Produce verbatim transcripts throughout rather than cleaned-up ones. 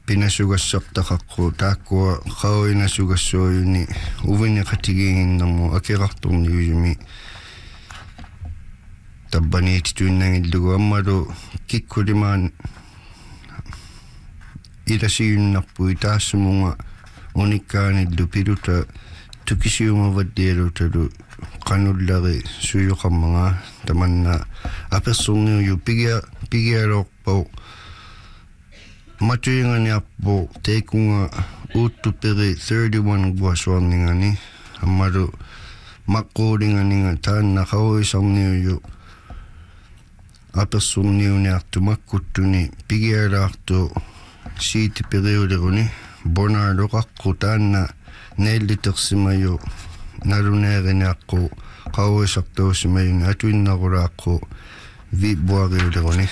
pinasugassartaqaqqu taakkua qauinasugassuuyuni uvini qatigiinginnermu akirartorniusumi tabbaniitituinnangillugu ammalu kikkulimaan ilasiunnarpui taassumunga unikkaanillu piluta tukisiumavaddialutalu qanullari suyuqammanga tamanna apersorniuju pigia pigialoorpau matuyinganiarpu teikunga uuttuperi thirty-one guasuarningani ammalu maqquulinganinga taanna qauisarniuju apersorniuniartu makkuttuni pigialaartu siitiperiuleruni bonaaluqaqqu taanna neellitersimayu naluneeriniaqqu qauisartuusimayuni atuinnarulaaqqu vibuariuleruni.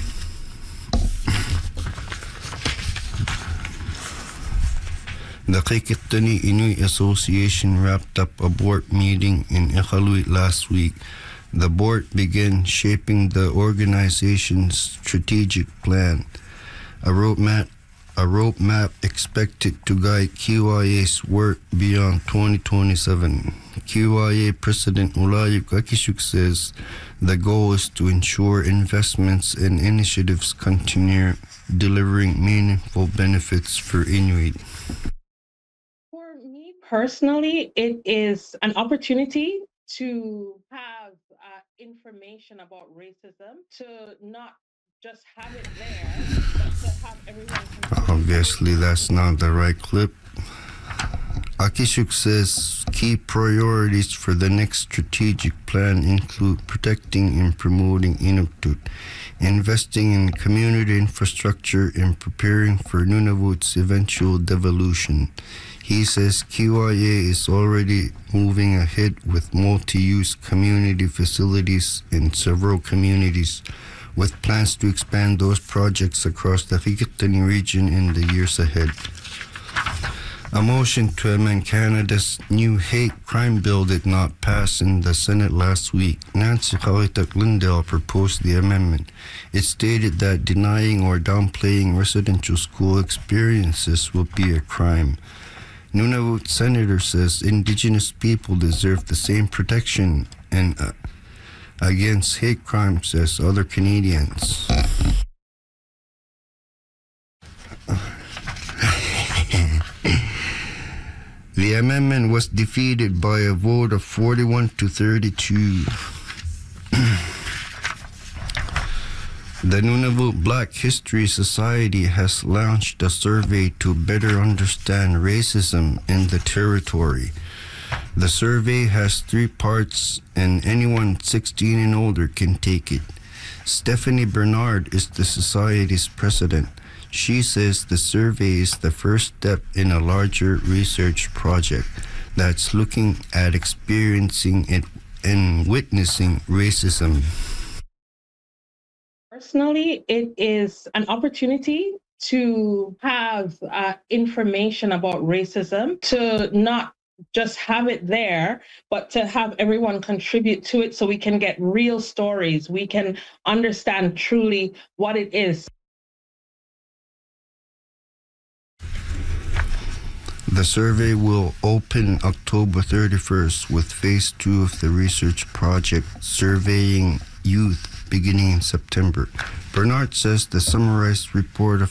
The Qeqertani Inuit Association wrapped up a board meeting in Iqaluit last week. The board began shaping the organization's strategic plan, a roadmap, a roadmap expected to guide Q I A's work beyond twenty twenty-seven. Q I A President Ulayuk Akishuk says the goal is to ensure investments and initiatives continue delivering meaningful benefits for Inuit. For me personally, it is an opportunity to have uh, information about racism, to not just have it there, but to have everyone. Obviously, that's not the right clip. Akishuk says key priorities for the next strategic plan include protecting and promoting Inuktitut, investing in community infrastructure, and preparing for Nunavut's eventual devolution. He says Q I A is already moving ahead with multi-use community facilities in several communities, with plans to expand those projects across the Qeqertani region in the years ahead. A motion to amend Canada's new hate crime bill did not pass in the Senate last week. Nancy Qalitak-Lindell proposed the amendment. It stated that denying or downplaying residential school experiences will be a crime. Nunavut Senator says Indigenous people deserve the same protection and uh, against hate crimes as other Canadians. The amendment was defeated by a vote of forty-one to thirty-two. The Nunavut Black History Society has launched a survey to better understand racism in the territory. The survey has three parts, and anyone sixteen and older can take it. Stephanie Bernard is the society's president. She says the survey is the first step in a larger research project that's looking at experiencing it and witnessing racism. Personally, it is an opportunity to have uh, information about racism, to not just have it there, but to have everyone contribute to it so we can get real stories. We can understand truly what it is. The survey will open October thirty-first with phase two of the research project surveying youth beginning in September. Bernard says the summarized report of